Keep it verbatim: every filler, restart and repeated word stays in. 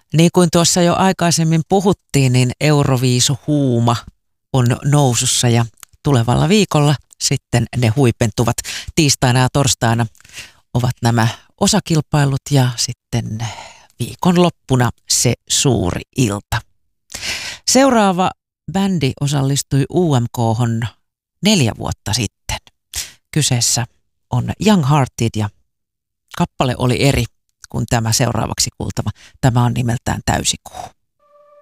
Niin kuin tuossa jo aikaisemmin puhuttiin, niin Euroviisuhuuma on nousussa ja tulevalla viikolla sitten ne huipentuvat. Tiistaina ja torstaina ovat nämä osakilpailut ja sitten viikonloppuna se suuri ilta. Seuraava bändi osallistui U M K:hon neljä vuotta sitten. Kyseessä on Young Hearted ja kappale oli eri kuin tämä seuraavaksi kuultava. Tämä on nimeltään Täysikuu.